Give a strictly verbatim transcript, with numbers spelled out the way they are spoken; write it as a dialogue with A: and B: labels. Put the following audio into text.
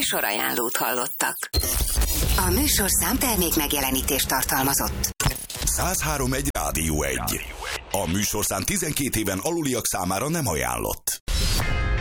A: Műsorajánlót hallottak. A műsorszám termék megjelenítést tartalmazott.
B: száz három egy Rádió egy. A műsorszám tizenkét éven aluliak számára nem ajánlott.